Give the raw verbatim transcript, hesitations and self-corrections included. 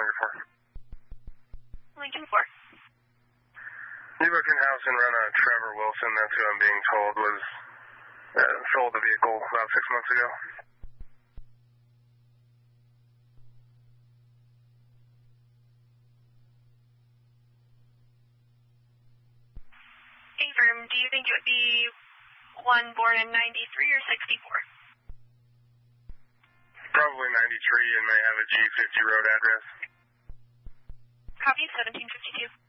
Lincoln four. Lincoln four. You look in house and run a Trevor Wilson, that's who I'm being told was uh, sold the vehicle about six months ago. Affirm, do you think it would be one born in ninety-three or sixty-four? Probably ninety-three and may have a G fifty road address. Copy, seventeen fifty-two.